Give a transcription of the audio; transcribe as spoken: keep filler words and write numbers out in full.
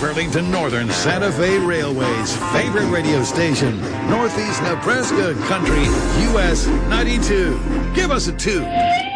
Burlington Northern Santa Fe Railway's favorite radio station, Northeast Nebraska Country U S ninety-two. Give us a two.